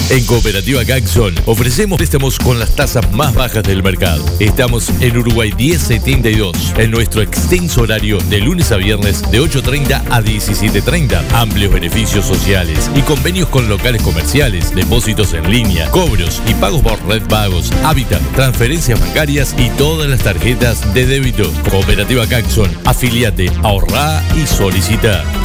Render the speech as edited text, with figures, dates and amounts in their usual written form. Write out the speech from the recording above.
En Cooperativa Caxon ofrecemos préstamos con las tasas más bajas del mercado. Estamos en Uruguay 1072, en nuestro extenso horario de lunes a viernes de 8:30 a 17:30. Amplios beneficios sociales y convenios con locales comerciales, depósitos en línea, cobros y pagos por Red Pagos, Hábitat, transferencias bancarias y todas las tarjetas de débito. Cooperativa Caxon, afiliate, ahorrá y solicita.